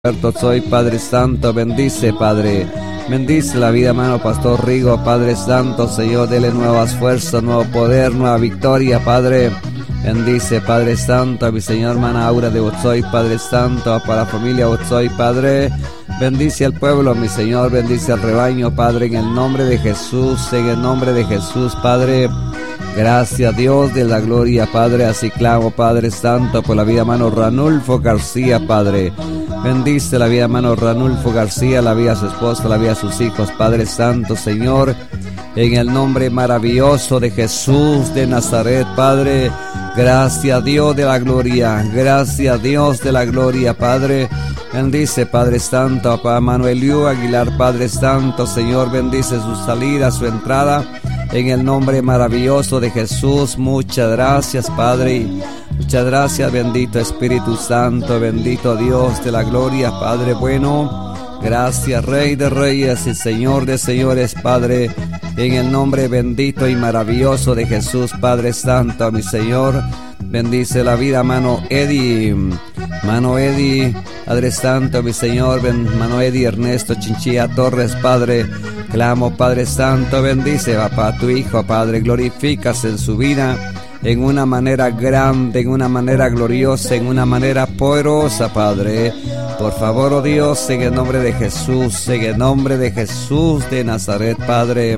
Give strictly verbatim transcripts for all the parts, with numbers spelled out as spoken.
Soy Padre Santo, bendice Padre, bendice la vida, hermano Pastor Rigo, Padre Santo, Señor, dele nuevas fuerzas, nuevo poder, nueva victoria, Padre, bendice Padre Santo, a mi Señor, hermana Aura de Otsoy, Padre Santo, para la familia Otsoy, Padre, bendice al pueblo, mi Señor, bendice al rebaño, Padre, en el nombre de Jesús, en el nombre de Jesús, Padre. Gracias Dios de la gloria, Padre, así clamo, Padre Santo, por la vida, hermano Ranulfo García, Padre. Bendice la vida, hermano Ranulfo García, la vida de su esposa, la vida de sus hijos, Padre Santo, Señor, en el nombre maravilloso de Jesús de Nazaret, Padre. Gracias Dios de la gloria, gracias Dios de la gloria, Padre. Bendice, Padre Santo, a Manuel Liu Aguilar, Padre Santo, Señor, bendice su salida, su entrada, en el nombre maravilloso de Jesús. Muchas gracias, Padre. Muchas gracias, bendito Espíritu Santo, bendito Dios de la gloria, Padre bueno. Gracias, Rey de Reyes y Señor de Señores, Padre. En el nombre bendito y maravilloso de Jesús, Padre Santo, mi Señor. Bendice la vida, mano Eddie, mano Eddie, Padre Santo, mi Señor, mano Eddie Ernesto Chinchilla Torres, Padre. Clamo, Padre Santo, bendice, papá, tu Hijo, Padre, glorifícase en su vida, en una manera grande, en una manera gloriosa, en una manera poderosa, Padre. Por favor, oh Dios, en el nombre de Jesús, en el nombre de Jesús de Nazaret, Padre.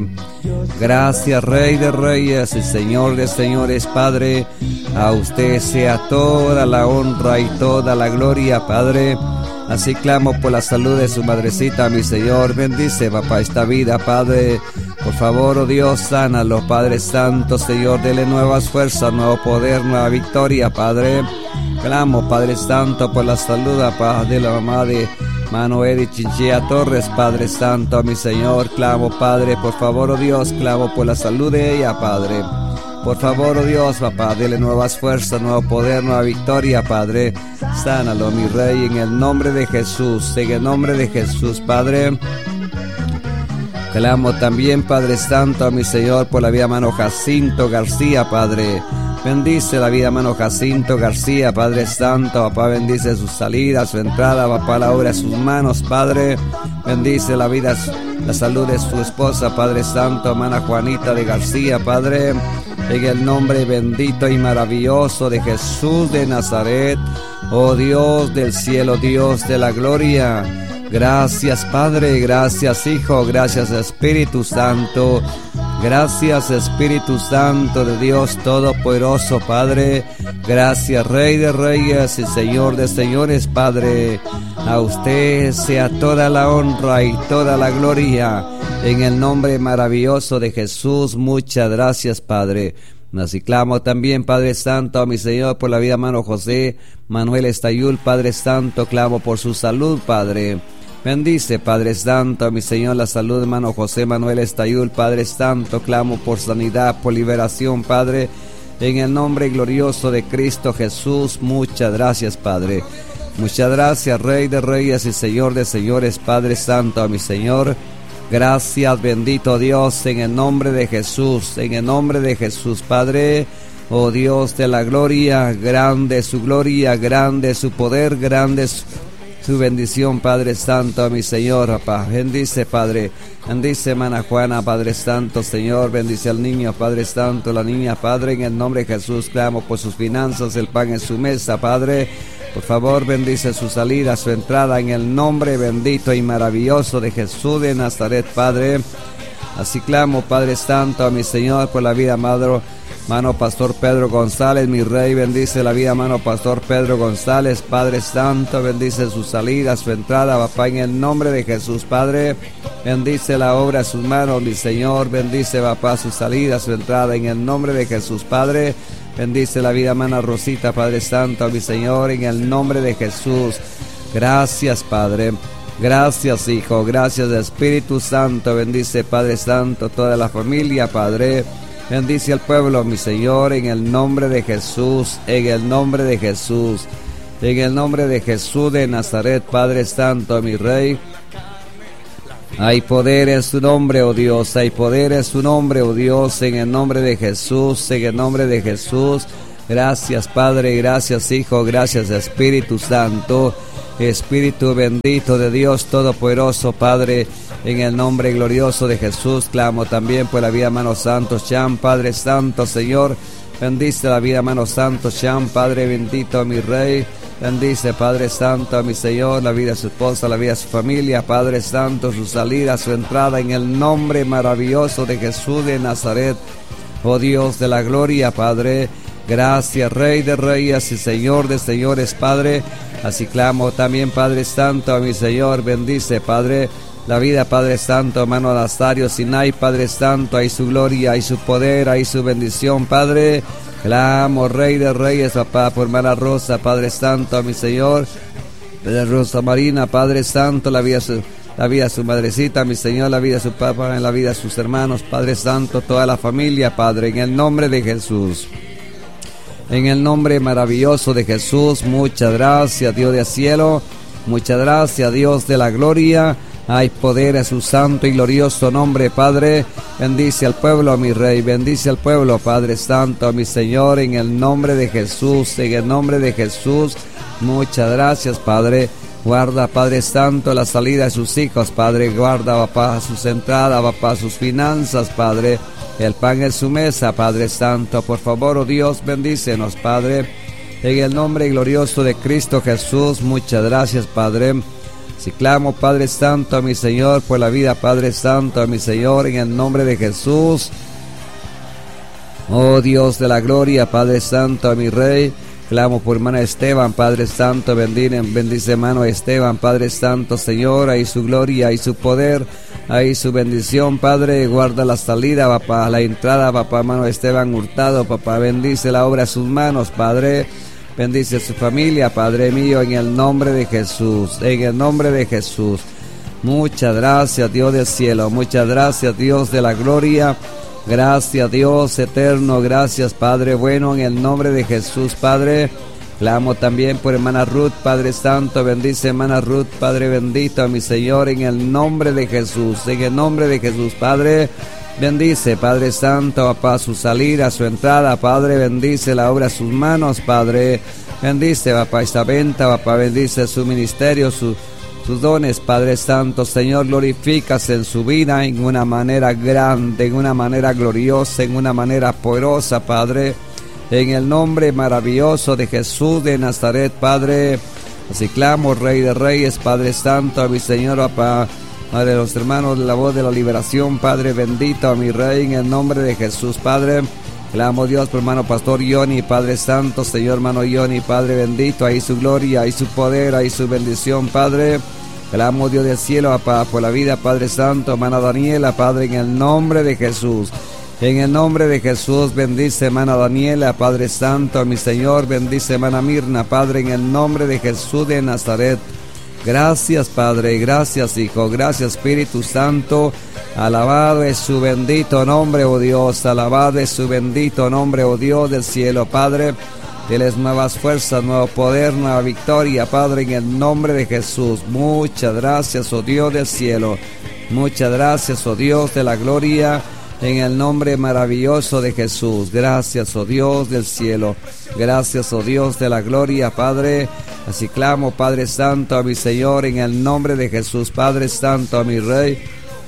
Gracias, Rey de Reyes y Señor de Señores, Padre. A usted sea toda la honra y toda la gloria, Padre. Así clamo por la salud de su madrecita, mi Señor. Bendice, papá, esta vida, Padre. Por favor, oh Dios, sánalo, Padre Santo, Señor. Dele nuevas fuerzas, nuevo poder, nueva victoria, Padre. Clamo, Padre Santo, por la salud, papá, de la mamá de Manuel Chinchilla Torres, Padre Santo, mi Señor. Clamo, Padre, por favor, oh Dios, clamo por la salud de ella, Padre. Por favor, oh Dios, papá, dele nuevas fuerzas, nuevo poder, nueva victoria, Padre. Sánalo, mi Rey, en el nombre de Jesús, en el nombre de Jesús, Padre. Clamo también, Padre Santo, a mi Señor, por la vida, hermano Jacinto García, Padre. Bendice la vida, hermano Jacinto García, Padre Santo, papá, bendice su salida, su entrada, papá, la obra de sus manos, Padre. Bendice la vida, la salud de su esposa, Padre Santo, hermana Juanita de García, Padre. En el nombre bendito y maravilloso de Jesús de Nazaret, oh Dios del cielo, Dios de la gloria. Gracias, Padre, gracias, Hijo, gracias, Espíritu Santo. Gracias, Espíritu Santo de Dios Todopoderoso, Padre. Gracias, Rey de Reyes y Señor de Señores, Padre. A usted sea toda la honra y toda la gloria. En el nombre maravilloso de Jesús, muchas gracias, Padre. Así clamo también, Padre Santo, a mi Señor, por la vida, hermano José Manuel Estayul, Padre Santo, clamo por su salud, Padre. Bendice, Padre Santo, a mi Señor, la salud, hermano José Manuel Estayul, Padre Santo, clamo por sanidad, por liberación, Padre, en el nombre glorioso de Cristo Jesús. Muchas gracias, Padre. Muchas gracias, Rey de Reyes y Señor de Señores, Padre Santo, a mi Señor. Gracias, bendito Dios, en el nombre de Jesús, en el nombre de Jesús, Padre. Oh Dios de la gloria, grande su gloria, grande su poder, grande su... su bendición, Padre Santo, a mi Señor, papá. Bendice, Padre. Bendice, hermana Juana, Padre Santo, Señor. Bendice al niño, Padre Santo, la niña, Padre. En el nombre de Jesús, clamo por sus finanzas, el pan en su mesa, Padre. Por favor, bendice su salida, su entrada, en el nombre bendito y maravilloso de Jesús de Nazaret, Padre. Así clamo, Padre Santo, a mi Señor, por la vida, Madre. Mano Pastor Pedro González, mi Rey, bendice la vida, mano Pastor Pedro González, Padre Santo, bendice su salida, su entrada, papá, en el nombre de Jesús, Padre. Bendice la obra de sus manos, mi Señor, bendice, papá, su salida, su entrada, en el nombre de Jesús, Padre. Bendice la vida, hermana Rosita, Padre Santo, mi Señor, en el nombre de Jesús. Gracias, Padre. Gracias, Hijo, gracias, Espíritu Santo. Bendice, Padre Santo, toda la familia, Padre. Bendice al pueblo, mi Señor, en el nombre de Jesús, en el nombre de Jesús, en el nombre de Jesús de Nazaret, Padre Santo, mi Rey. Hay poder en su nombre, oh Dios, hay poder en su nombre, oh Dios, en el nombre de Jesús, en el nombre de Jesús. Gracias, Padre, gracias, Hijo, gracias, Espíritu Santo. Espíritu bendito de Dios Todopoderoso, Padre, en el nombre glorioso de Jesús, clamo también por la vida, hermanos santos, Cham, Padre Santo, Señor, bendice la vida, hermanos santos, Cham, Padre bendito, mi Rey, bendice, Padre Santo, a mi Señor, la vida de su esposa, la vida de su familia, Padre Santo, su salida, su entrada, en el nombre maravilloso de Jesús de Nazaret, oh Dios de la gloria, Padre. Gracias, Rey de Reyes y Señor de Señores, Padre. Así clamo también, Padre Santo, a mi Señor. Bendice, Padre, la vida, Padre Santo, hermano Nazario, Sinai, Padre Santo. Hay su gloria, hay su poder, hay su bendición, Padre. Clamo, Rey de Reyes, papá, por hermana Rosa, Padre Santo, a mi Señor. De Rosa Marina, Padre Santo, la vida, su, la vida de su madrecita, mi Señor, la vida de su papá, en la vida de sus hermanos, Padre Santo, toda la familia, Padre, en el nombre de Jesús. En el nombre maravilloso de Jesús, muchas gracias, Dios del cielo, muchas gracias, Dios de la gloria. Hay poder en su santo y glorioso nombre, Padre. Bendice al pueblo, mi Rey, bendice al pueblo, Padre Santo, mi Señor, en el nombre de Jesús, en el nombre de Jesús. Muchas gracias, Padre. Guarda, Padre Santo, la salida de sus hijos, Padre. Guarda, papá, sus entradas, papá, sus finanzas, Padre. El pan en su mesa, Padre Santo. Por favor, oh Dios, bendícenos, Padre. En el nombre glorioso de Cristo Jesús, muchas gracias, Padre. Si clamo, Padre Santo, a mi Señor, por la vida, Padre Santo, a mi Señor, en el nombre de Jesús. Oh Dios de la gloria, Padre Santo, a mi Rey. Clamo por hermana Esteban, Padre Santo, bendice, bendice hermano Esteban, Padre Santo, Señor, ahí su gloria, ahí su poder, ahí su bendición, Padre, guarda la salida, papá, la entrada, papá, hermano Esteban Hurtado, papá, bendice la obra de sus manos, Padre, bendice su familia, Padre mío, en el nombre de Jesús, en el nombre de Jesús. Muchas gracias, Dios del cielo, muchas gracias, Dios de la gloria. Gracias, Dios eterno, gracias, Padre bueno, en el nombre de Jesús, Padre. Clamo también por hermana Ruth, Padre Santo, bendice hermana Ruth, Padre bendito, a mi Señor, en el nombre de Jesús, en el nombre de Jesús, Padre. Bendice, Padre Santo, papá, su salida, su entrada, Padre, bendice la obra de sus manos, Padre. Bendice, papá, esta venta, papá, bendice su ministerio, su sus dones, Padre Santo, Señor, glorifícase en su vida en una manera grande, en una manera gloriosa, en una manera poderosa, Padre, en el nombre maravilloso de Jesús de Nazaret, Padre. Así clamo, Rey de Reyes, Padre Santo, a mi Señor, papá, Madre de los hermanos, la voz de la liberación, Padre bendito, a mi Rey, en el nombre de Jesús, Padre. Clamo, Dios, por hermano Pastor Yoni, Padre Santo, Señor, hermano Yoni, Padre bendito, ahí su gloria, ahí su poder, ahí su bendición, Padre. Clamo, Dios del cielo, papá, por la vida, Padre Santo, hermana Daniela, Padre, en el nombre de Jesús. En el nombre de Jesús, bendice, hermana Daniela, Padre Santo, mi Señor, bendice, hermana Mirna, Padre, en el nombre de Jesús de Nazaret. Gracias, Padre, gracias, Hijo, gracias, Espíritu Santo. Alabado es su bendito nombre, oh Dios, alabado es su bendito nombre, oh Dios del cielo, Padre. Tienes nuevas fuerzas, nuevo poder, nueva victoria, Padre, en el nombre de Jesús. Muchas gracias, oh Dios del cielo. Muchas gracias, oh Dios de la gloria, en el nombre maravilloso de Jesús. Gracias, oh Dios del cielo. Gracias, oh Dios de la gloria, Padre. Así clamo, Padre Santo, a mi Señor, en el nombre de Jesús. Padre Santo, a mi Rey.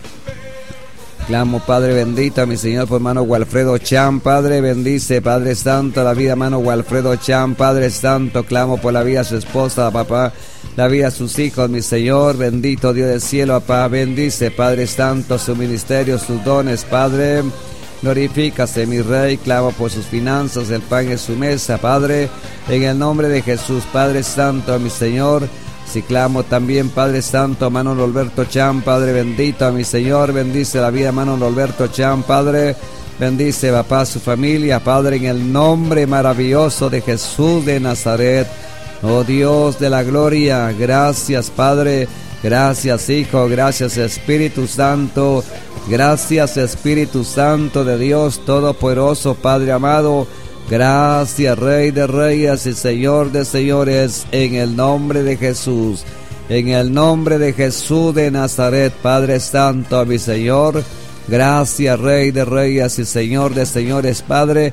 Clamo, Padre bendito, a mi Señor, por hermano Walfredo Chan, Padre, bendice, Padre Santo, la vida, hermano Walfredo Chan, Padre Santo, clamo por la vida de su esposa, papá, la vida de sus hijos, mi Señor, bendito Dios del cielo, papá, bendice, Padre Santo, su ministerio, sus dones, Padre, glorifícase, mi Rey, clamo por sus finanzas, el pan en su mesa, Padre, en el nombre de Jesús, Padre Santo, a mi Señor. Si clamo también, Padre Santo, hermano Alberto Chan, Padre bendito, a mi Señor, bendice la vida, hermano Alberto Chan, Padre, bendice, papá, su familia, Padre, en el nombre maravilloso de Jesús de Nazaret. Oh Dios de la gloria, gracias, Padre, gracias, Hijo, gracias, Espíritu Santo, gracias, Espíritu Santo de Dios Todopoderoso, Padre amado. Gracias, Rey de Reyes y Señor de Señores, en el nombre de Jesús, en el nombre de Jesús de Nazaret, Padre Santo, a mi Señor. Gracias, Rey de Reyes y Señor de Señores, Padre.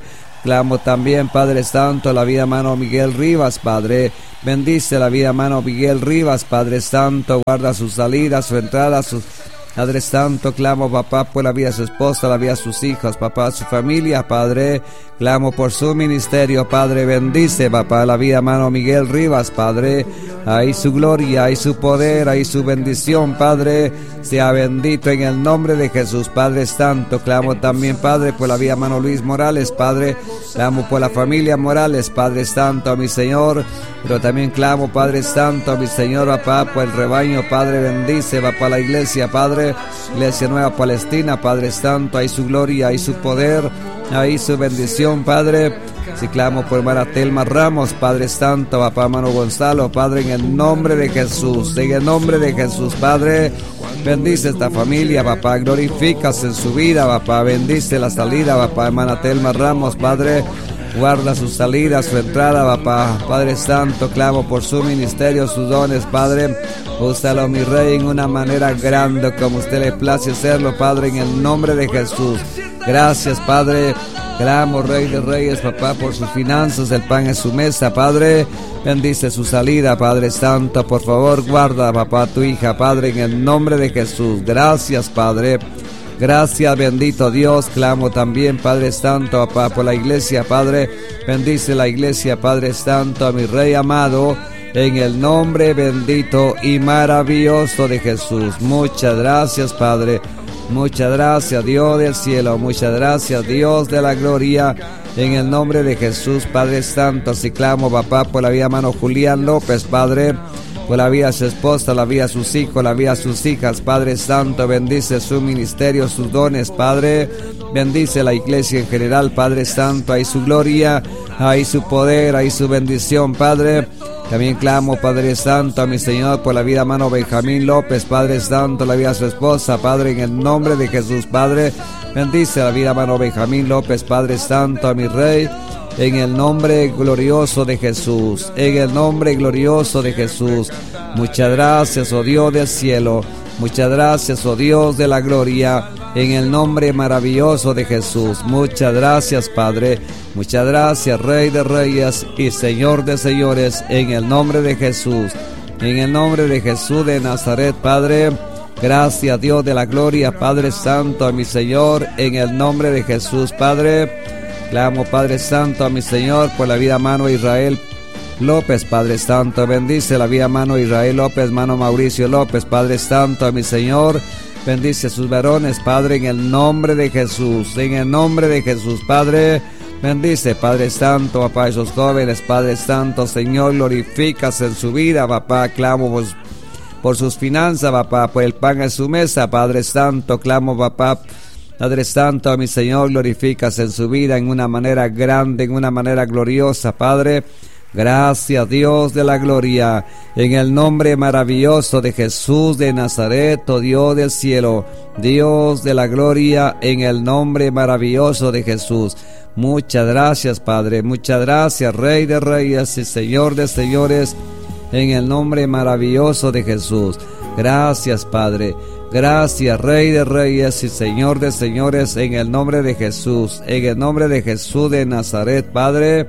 Clamo también, Padre Santo, la vida, hermano Miguel Rivas, Padre. Bendice la vida, hermano Miguel Rivas, Padre Santo. Guarda su salida, su entrada, sus... Padre Santo, clamo, papá, por la vida de su esposa, la vida de sus hijos, papá, su familia, Padre. Clamo por su ministerio, Padre. Bendice, papá, la vida, hermano Miguel Rivas, Padre. Ahí su gloria, ahí su poder, ahí su bendición, Padre. Sea bendito en el nombre de Jesús, Padre Santo. Clamo también, Padre, por la vida, hermano Luis Morales, Padre. Clamo por la familia Morales, Padre Santo, a mi Señor. Pero también clamo, Padre Santo, a mi Señor, papá, por el rebaño, Padre. Bendice, papá, la iglesia, Padre. Iglesia Nueva Palestina, Padre Santo, ahí su gloria, ahí su poder, ahí su bendición, Padre. Si clamo por hermana Telma Ramos, Padre Santo, papá, hermano Gonzalo, Padre, en el nombre de Jesús, en el nombre de Jesús, Padre. Bendice esta familia, papá, glorifícase en su vida, papá. Bendice la salida, papá, hermana Telma Ramos, Padre. Guarda su salida, su entrada, papá. Padre Santo, clamo por su ministerio, sus dones, Padre. Úsalo, mi Rey, en una manera grande, como usted le place hacerlo, Padre, en el nombre de Jesús. Gracias, Padre. Clamo, Rey de Reyes, papá, por sus finanzas, el pan en su mesa, Padre. Bendice su salida, Padre Santo. Por favor, guarda, papá, tu hija, Padre, en el nombre de Jesús. Gracias, Padre. Gracias, bendito Dios. Clamo también, Padre Santo, papá, por la iglesia, Padre. Bendice la iglesia, Padre Santo, a mi Rey amado, en el nombre bendito y maravilloso de Jesús. Muchas gracias, Padre. Muchas gracias, Dios del cielo. Muchas gracias, Dios de la gloria. En el nombre de Jesús, Padre Santo, así clamo, papá, por la vida, hermano Julián López, Padre. Por la vida de su esposa, la vida de sus hijos, la vida de sus hijas, Padre Santo. Bendice su ministerio, sus dones, Padre. Bendice la iglesia en general, Padre Santo. Ahí su gloria, ahí su poder, ahí su bendición, Padre. También clamo, Padre Santo, a mi Señor, por la vida, hermano Benjamín López, Padre Santo, la vida de su esposa, Padre, en el nombre de Jesús, Padre. Bendice la vida, hermano Benjamín López, Padre Santo, a mi Rey. En el nombre glorioso de Jesús, en el nombre glorioso de Jesús. Muchas gracias, oh Dios del cielo. Muchas gracias, oh Dios de la gloria. En el nombre maravilloso de Jesús. Muchas gracias, Padre. Muchas gracias, Rey de Reyes y Señor de Señores. En el nombre de Jesús. En el nombre de Jesús de Nazaret, Padre. Gracias, Dios de la gloria, Padre Santo, a mi Señor. En el nombre de Jesús, Padre. Clamo, Padre Santo, a mi Señor, por la vida, hermano Israel López, Padre Santo. Bendice la vida, hermano Israel López, hermano Mauricio López, Padre Santo, a mi Señor. Bendice a sus varones, Padre, en el nombre de Jesús. En el nombre de Jesús, Padre. Bendice, Padre Santo, papá, a esos jóvenes, Padre Santo. Señor, glorifícase en su vida, papá. Clamo por, por sus finanzas, papá, por el pan en su mesa, Padre Santo. Clamo, papá. Padre Santo, a mi Señor, glorifícase en su vida en una manera grande, en una manera gloriosa, Padre. Gracias, Dios de la gloria, en el nombre maravilloso de Jesús de Nazaret, oh Dios del cielo, Dios de la gloria, en el nombre maravilloso de Jesús. Muchas gracias, Padre, muchas gracias, Rey de Reyes y Señor de Señores, en el nombre maravilloso de Jesús. Gracias, Padre. Gracias, Rey de Reyes y Señor de Señores, en el nombre de Jesús, en el nombre de Jesús de Nazaret, Padre.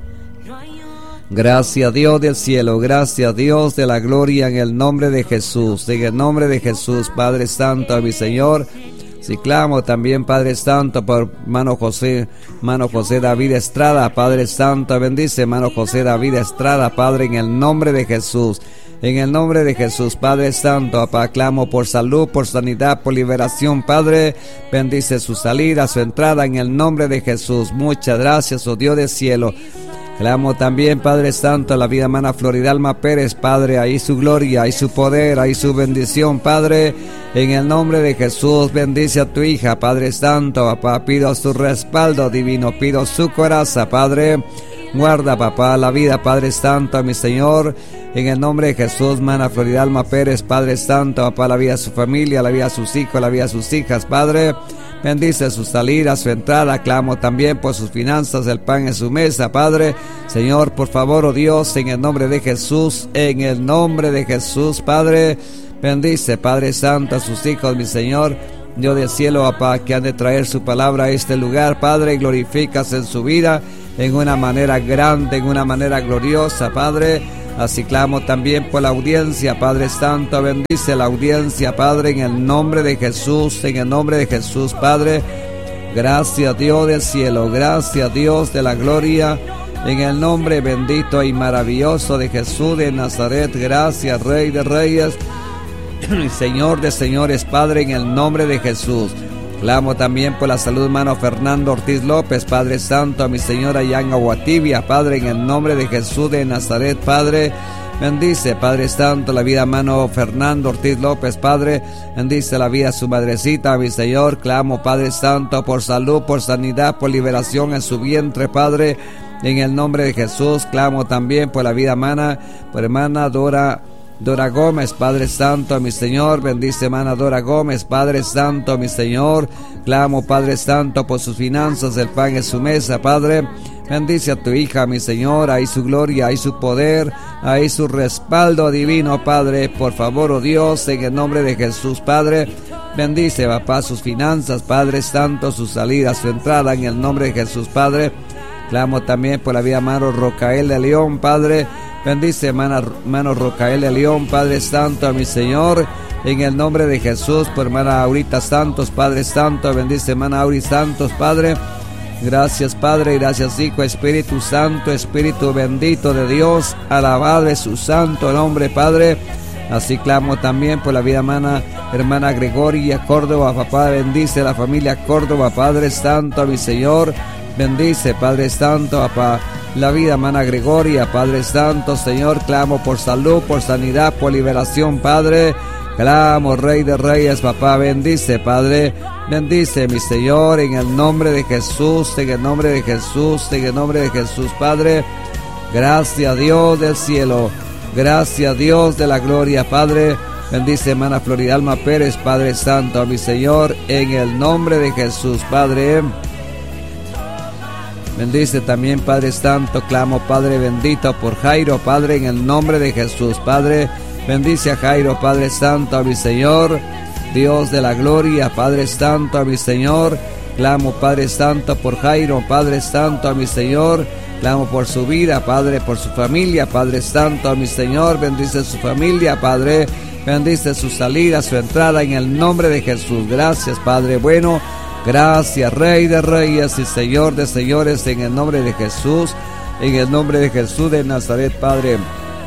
Gracias, Dios del cielo, gracias, Dios de la gloria, en el nombre de Jesús, en el nombre de Jesús, Padre Santo, a mi Señor. Si clamo también, Padre Santo, por hermano José, hermano José David Estrada, Padre Santo, bendice, hermano José David Estrada, Padre, en el nombre de Jesús. En el nombre de Jesús, Padre Santo, papá, clamo por salud, por sanidad, por liberación, Padre. Bendice su salida, su entrada, en el nombre de Jesús. Muchas gracias, oh Dios del cielo. Clamo también, Padre Santo, a la vida hermana Floridalma Pérez, Padre, ahí su gloria, ahí su poder, ahí su bendición, Padre. En el nombre de Jesús, bendice a tu hija, Padre Santo, papá, pido su respaldo divino, pido su coraza, Padre. Guarda, papá, la vida, Padre Santo, a mi Señor. En el nombre de Jesús, hermana Floridalma Pérez, Padre Santo, papá, la vida de su familia, la vida de sus hijos, la vida de sus hijas, Padre. Bendice su salida, su entrada. Clamo también por sus finanzas, el pan en su mesa, Padre. Señor, por favor, oh Dios, en el nombre de Jesús, en el nombre de Jesús, Padre. Bendice, Padre Santo, a sus hijos, mi Señor. Dios del cielo, papá, que han de traer su palabra a este lugar, Padre, glorifícase en su vida en una manera grande, en una manera gloriosa, Padre. Así clamo también por la audiencia, Padre Santo, bendice la audiencia, Padre, en el nombre de Jesús, en el nombre de Jesús, Padre. Gracias, Dios del cielo, gracias, Dios de la gloria, en el nombre bendito y maravilloso de Jesús de Nazaret. Gracias, Rey de Reyes, Señor de señores, Padre, en el nombre de Jesús. Clamo también por la salud, hermano Fernando Ortiz López, Padre Santo, a mi señora Yan Aguatibia, Padre, en el nombre de Jesús de Nazaret, Padre. Bendice, Padre Santo, la vida, hermano Fernando Ortiz López, Padre. Bendice la vida de su madrecita, a mi Señor. Clamo, Padre Santo, por salud, por sanidad, por liberación en su vientre, Padre. En el nombre de Jesús, clamo también por la vida hermana, por hermana Dora Dora Gómez, Padre Santo, a mi Señor. Bendice, hermana Dora Gómez, Padre Santo, a mi Señor. Clamo, Padre Santo, por sus finanzas, el pan en su mesa, Padre. Bendice a tu hija, mi Señor, ahí su gloria, ahí su poder, ahí su respaldo divino, Padre. Por favor, oh Dios, en el nombre de Jesús, Padre. Bendice, papá, sus finanzas, Padre Santo, su salida, su entrada, en el nombre de Jesús, Padre. Clamo también por la vida, hermano Rocael de León, Padre. Bendice, hermana, hermano Rocael de León, Padre Santo, a mi Señor, en el nombre de Jesús. Por hermana Aurita Santos, Padre Santo. Bendice, hermana Aurita Santos, Padre. Gracias, Padre, gracias, Hijo, Espíritu Santo, Espíritu bendito de Dios, alabado es su santo nombre, Padre. Así clamo también por la vida hermana, hermana Gregoria Córdoba, papá. Bendice la familia Córdoba, Padre Santo, a mi Señor. Bendice, Padre Santo, papá, la vida hermana Gregoria, Padre Santo, Señor. Clamo por salud, por sanidad, por liberación, Padre. Clamo, Rey de Reyes, papá. Bendice, Padre. Bendice, mi Señor, en el nombre de Jesús, en el nombre de Jesús, en el nombre de Jesús, Padre. Gracias, Dios del cielo. Gracias, Dios de la gloria, Padre. Bendice, hermana Floridalma Pérez, Padre Santo, a mi Señor, en el nombre de Jesús, Padre. Bendice también, Padre Santo, clamo, Padre bendito, por Jairo, Padre, en el nombre de Jesús, Padre. Bendice a Jairo, Padre Santo, a mi Señor, Dios de la gloria, Padre Santo, a mi Señor. Clamo, Padre Santo, por Jairo, Padre Santo, a mi Señor. Clamo por su vida, Padre, por su familia, Padre Santo, a mi Señor. Bendice su familia, Padre. Bendice su salida, su entrada, en el nombre de Jesús. Gracias, Padre bueno. Gracias, Rey de Reyes y Señor de Señores, en el nombre de Jesús, en el nombre de Jesús de Nazaret, Padre.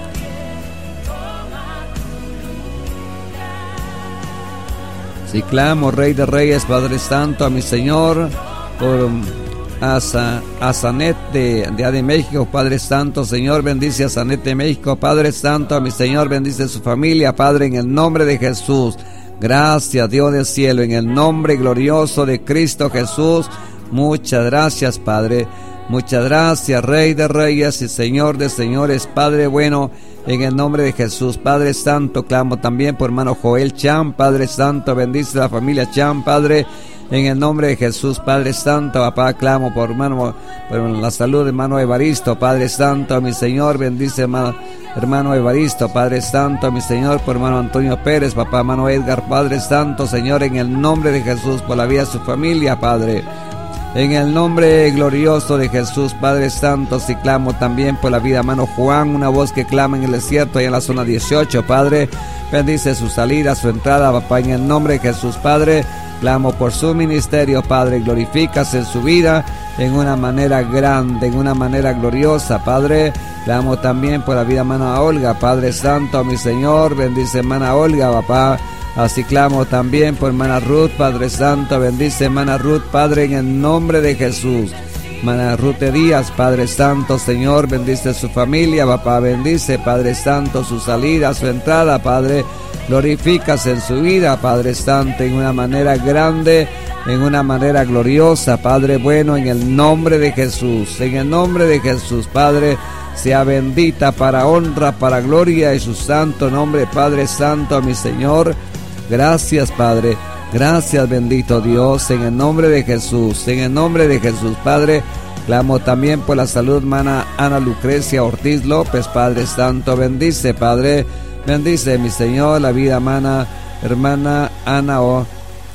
Si clamo, Rey de Reyes, Padre Santo, a mi Señor, por a, a Sanet de, de, de México, Padre Santo, Señor, bendice a Sanet de México, Padre Santo, a mi Señor, bendice a su familia, Padre, en el nombre de Jesús. Gracias, Dios del cielo, en el nombre glorioso de Cristo Jesús. Muchas gracias, Padre. Muchas gracias, Rey de Reyes y Señor de Señores, Padre bueno, en el nombre de Jesús. Padre Santo, clamo también por hermano Joel Chan, Padre Santo, bendice a la familia Chan, Padre, en el nombre de Jesús. Padre Santo, papá, clamo por hermano, por la salud de hermano Evaristo, Padre Santo, a mi Señor, bendice hermano, hermano Evaristo, Padre Santo, a mi Señor, por hermano Antonio Pérez, papá, hermano Edgar, Padre Santo, Señor, en el nombre de Jesús, por la vida de su familia, Padre. En el nombre glorioso de Jesús, Padre Santo, si clamo también por la vida, hermano Juan, una voz que clama en el desierto y en la zona dieciocho, Padre. Bendice su salida, su entrada, papá, en el nombre de Jesús, Padre. Clamo por su ministerio, Padre, glorifícase en su vida en una manera grande, en una manera gloriosa, Padre. Clamo también por la vida, hermana Olga, Padre Santo, a mi Señor, bendice hermana Olga, papá. Así clamo también por hermana Ruth, Padre Santo, bendice hermana Ruth, Padre, en el nombre de Jesús. Hermana Ruth Díaz, Padre Santo, Señor, bendice su familia, papá, bendice, Padre Santo, su salida, su entrada, Padre. Glorifícase en su vida, Padre Santo, en una manera grande, en una manera gloriosa, Padre bueno, en el nombre de Jesús, en el nombre de Jesús, Padre, sea bendita para honra, para gloria de su santo nombre, Padre Santo, a mi Señor. Gracias, Padre, gracias, bendito Dios, en el nombre de Jesús, en el nombre de Jesús, Padre. Clamo también por la salud, hermana Ana Lucrecia Ortiz López, Padre Santo, bendice, Padre. Bendice, mi Señor, la vida, hermana, hermana Ana, oh,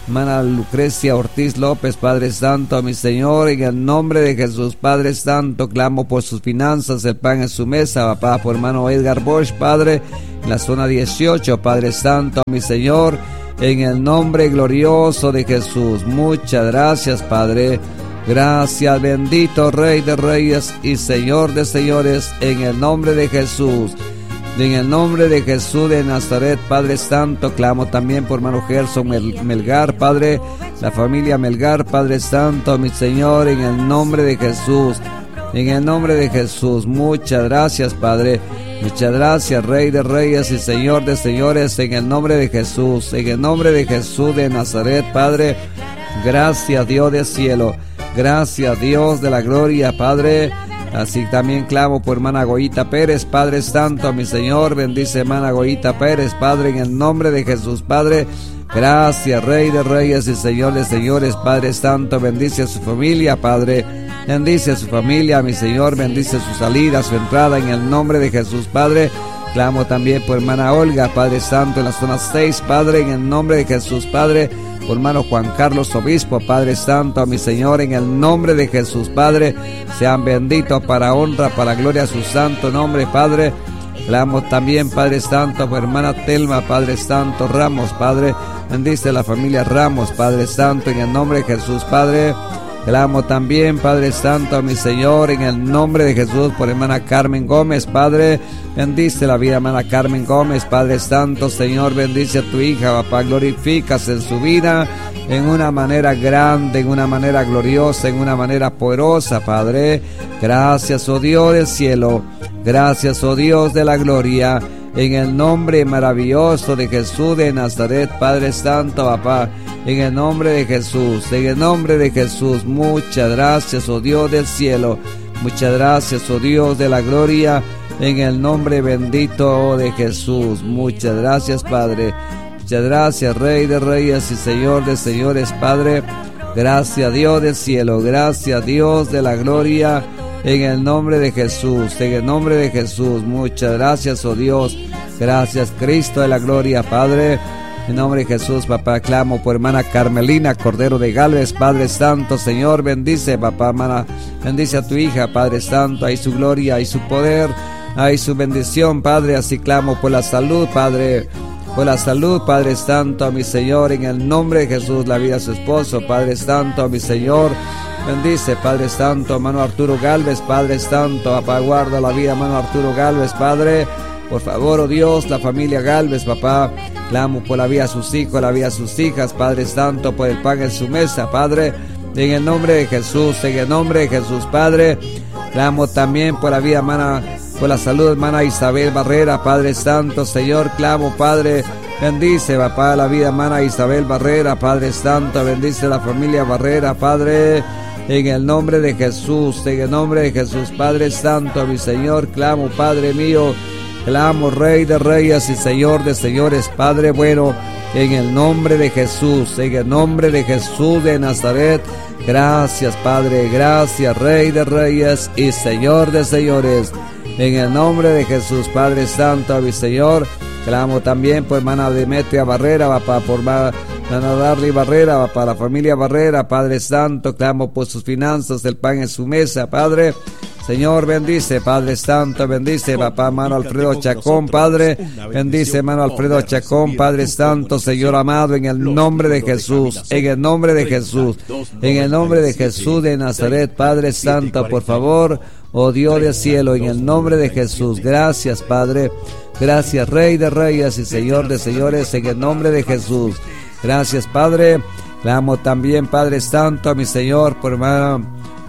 hermana Lucrecia Ortiz López, Padre Santo, mi Señor, en el nombre de Jesús, Padre Santo, clamo por sus finanzas, el pan en su mesa, papá, por hermano Edgar Bosch, Padre, en la zona dieciocho, Padre Santo, mi Señor, en el nombre glorioso de Jesús. Muchas gracias, Padre. Gracias, bendito Rey de Reyes y Señor de Señores, en el nombre de Jesús. En el nombre de Jesús de Nazaret, Padre Santo, clamo también por hermano Gerson Melgar, Padre, la familia Melgar, Padre Santo, mi Señor, en el nombre de Jesús. En el nombre de Jesús, muchas gracias, Padre. Muchas gracias, Rey de Reyes y Señor de Señores, en el nombre de Jesús. En el nombre de Jesús de Nazaret, Padre. Gracias, Dios del cielo. Gracias, Dios de la gloria, Padre. Así también clamo por hermana Goyita Pérez, Padre Santo, mi Señor, bendice hermana Goyita Pérez, Padre, en el nombre de Jesús, Padre. Gracias, Rey de Reyes y Señor de Señores, Padre Santo, bendice a su familia, Padre. Bendice a su familia, mi Señor, bendice su salida, su entrada, en el nombre de Jesús, Padre. Clamo también por hermana Olga, Padre Santo, en la zona seis, Padre, en el nombre de Jesús, Padre. Por hermano Juan Carlos Obispo, Padre Santo, mi Señor, en el nombre de Jesús, Padre, sean benditos para honra, para gloria a su santo nombre, Padre. Clamo también, Padre Santo, por hermana Telma, Padre Santo, Ramos, Padre, bendice la familia Ramos, Padre Santo, en el nombre de Jesús, Padre. Clamo también, Padre Santo, mi Señor, en el nombre de Jesús, por hermana Carmen Gómez, Padre, bendice la vida, hermana Carmen Gómez, Padre Santo, Señor, bendice a tu hija, papá, glorifícase en su vida, en una manera grande, en una manera gloriosa, en una manera poderosa, Padre. Gracias, oh Dios del cielo, gracias, oh Dios de la gloria, en el nombre maravilloso de Jesús de Nazaret, Padre Santo, papá. En el nombre de Jesús, en el nombre de Jesús, muchas gracias, oh Dios del cielo, muchas gracias, oh Dios de la gloria, en el nombre bendito de Jesús, muchas gracias, Padre, muchas gracias, Rey de Reyes y Señor de Señores, Padre, gracias, Dios del cielo, gracias, Dios de la gloria, en el nombre de Jesús, en el nombre de Jesús, muchas gracias, oh Dios, gracias, Cristo de la gloria, Padre. En nombre de Jesús, papá, clamo por hermana Carmelina Cordero de Gálvez, Padre Santo, Señor, bendice, papá, hermana, bendice a tu hija, Padre Santo, hay su gloria, hay su poder, hay su bendición, Padre, así clamo por la salud, Padre, por la salud, Padre Santo, mi Señor, en el nombre de Jesús, la vida de su esposo, Padre Santo, mi Señor, bendice, Padre Santo, hermano Arturo Gálvez, Padre Santo, papá, guarda la vida, hermano Arturo Gálvez, Padre, por favor, oh Dios, la familia Gálvez, papá, clamo por la vida de sus hijos, la vida de sus hijas, Padre Santo, por el pan en su mesa, Padre, en el nombre de Jesús, en el nombre de Jesús, Padre, clamo también por la vida, hermana, por la salud, hermana Isabel Barrera, Padre Santo, Señor, clamo, Padre, bendice, papá, la vida, hermana Isabel Barrera, Padre Santo, bendice la familia Barrera, Padre, en el nombre de Jesús, en el nombre de Jesús, Padre Santo, mi Señor, clamo, Padre mío, clamo, Rey de Reyes y Señor de Señores, Padre bueno, en el nombre de Jesús, en el nombre de Jesús de Nazaret. Gracias, Padre, gracias, Rey de Reyes y Señor de Señores. En el nombre de Jesús, Padre Santo, mi Señor, clamo también por hermana Demetria Barrera, papá, por hermana Darly Barrera, para la familia Barrera, Padre Santo, clamo por sus finanzas, el pan en su mesa, Padre. Señor, bendice, Padre Santo, bendice, papá, hermano Alfredo Chacón, Padre, bendice, hermano Alfredo Chacón, Padre Santo, Señor amado, en el nombre de Jesús, en el nombre de Jesús, en el nombre de Jesús de Nazaret, Padre Santo, por favor, oh Dios del cielo, en el nombre de Jesús, gracias, Padre, gracias, Rey de Reyes y Señor de Señores, en el nombre de Jesús, gracias, Padre, clamo también, Padre Santo, a mi Señor, por hermano,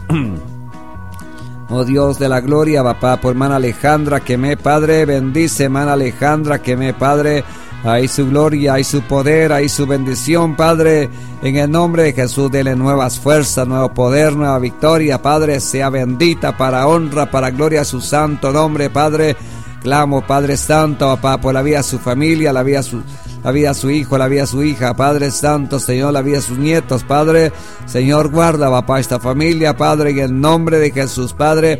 oh Dios de la gloria, papá, por hermana Alejandra Quemé, Padre, bendice, hermana Alejandra Quemé, Padre, hay su gloria, hay su poder, hay su bendición, Padre, en el nombre de Jesús, dele nuevas fuerzas, nuevo poder, nueva victoria, Padre, sea bendita para honra, para gloria a su santo nombre, Padre, clamo, Padre Santo, papá, por la vida de su familia, la vida de su la vida de su hijo, la vida de su hija, Padre Santo, Señor, la vida de sus nietos, Padre, Señor, guarda, papá, esta familia, Padre, en el nombre de Jesús, Padre,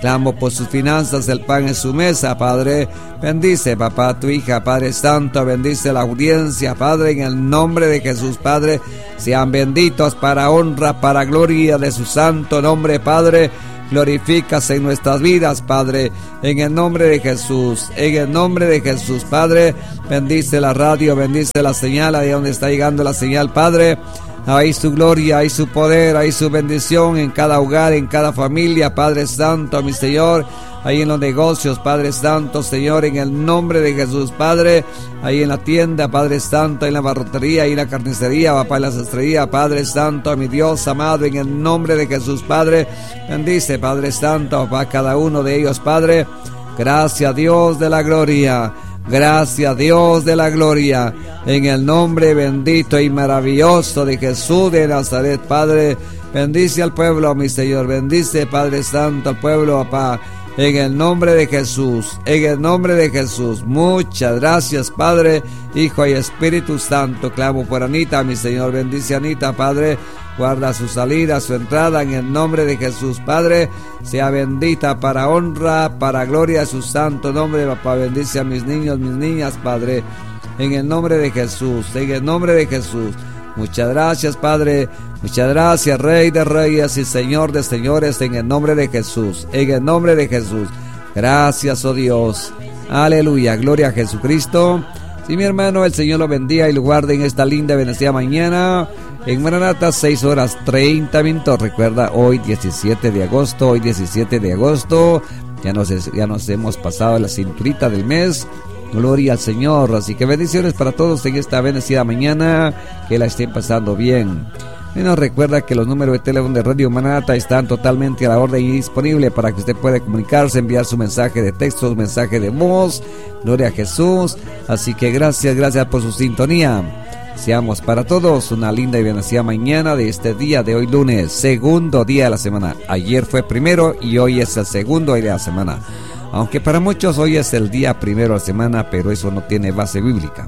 Clamo por sus finanzas, el pan en su mesa, Padre. Bendice, papá, a tu hija, Padre Santo. Bendice la audiencia, Padre, en el nombre de Jesús, Padre. Sean benditos para honra, para gloria de su santo nombre, Padre. Glorifícase en nuestras vidas, Padre, en el nombre de Jesús, en el nombre de Jesús, Padre. Bendice la radio, bendice la señal, ahí donde está llegando la señal, Padre. Ahí su gloria, ahí su poder, ahí su bendición en cada hogar, en cada familia, Padre Santo, mi Señor. Ahí en los negocios, Padre Santo, Señor, en el nombre de Jesús, Padre. Ahí en la tienda, Padre Santo, en la barrotería, ahí en la carnicería, papá, en la sastrería, Padre Santo, mi Dios amado, en el nombre de Jesús, Padre. Bendice, Padre Santo, papá, cada uno de ellos, Padre. Gracias, Dios de la gloria. Gracias, Dios de la gloria, en el nombre bendito y maravilloso de Jesús de Nazaret, Padre. Bendice al pueblo, mi Señor. Bendice, Padre Santo, al pueblo, papá. En el nombre de Jesús, en el nombre de Jesús. Muchas gracias, Padre, Hijo y Espíritu Santo. Clamo por Anita, mi Señor. Bendice a Anita, Padre. Guarda su salida, su entrada, en el nombre de Jesús, Padre. Sea bendita para honra, para gloria de su santo nombre, papá. Bendice a mis niños, mis niñas, Padre. En el nombre de Jesús, en el nombre de Jesús. Muchas gracias, Padre. Muchas gracias, Rey de Reyes y Señor de Señores, en el nombre de Jesús, en el nombre de Jesús. Gracias, oh Dios. Aleluya, gloria a Jesucristo. Sí, mi hermano, el Señor lo bendiga y lo guarde en esta linda bendecida mañana. En Maranata, seis horas treinta minutos. Recuerda, hoy diecisiete de agosto, hoy diecisiete de agosto. Ya nos, ya nos hemos pasado la cinturita del mes. Gloria al Señor. Así que bendiciones para todos en esta bendecida mañana. Que la estén pasando bien. Y nos recuerda que los números de teléfono de Radio Maranata están totalmente a la orden y disponible para que usted pueda comunicarse, enviar su mensaje de texto, su mensaje de voz. Gloria a Jesús. Así que gracias, gracias por su sintonía. Seamos para todos una linda y bendecida mañana de este día de hoy lunes, segundo día de la semana. Ayer fue primero y hoy es el segundo día de la semana. Aunque para muchos hoy es el día primero de la semana, pero eso no tiene base bíblica.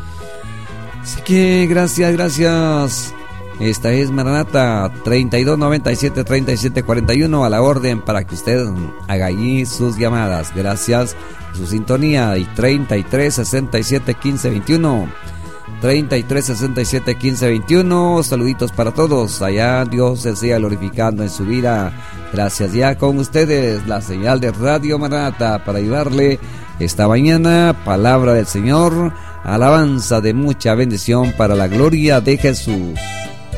Así que gracias, gracias. Esta es Maranata, treinta y dos noventa y siete treinta y siete cuarenta y uno, a la orden para que usted haga allí sus llamadas. Gracias por su sintonía. Y treinta y tres sesenta y siete quince veintiuno. treinta y tres sesenta y siete quince veintiuno. Saluditos para todos. Allá Dios se siga glorificando en su vida. Gracias, ya con ustedes la señal de Radio Maranata para ayudarle esta mañana. Palabra del Señor, alabanza de mucha bendición para la gloria de Jesús.